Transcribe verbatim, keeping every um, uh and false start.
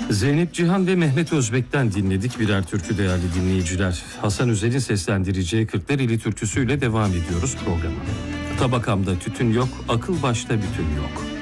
Zeynep Cihan ve Mehmet Özbek'ten dinledik birer türkü değerli dinleyiciler. Hasan Özel'in seslendireceği Kırklareli türküsüyle devam ediyoruz programa. Tabakamda tütün yok, akıl başta bütün yok.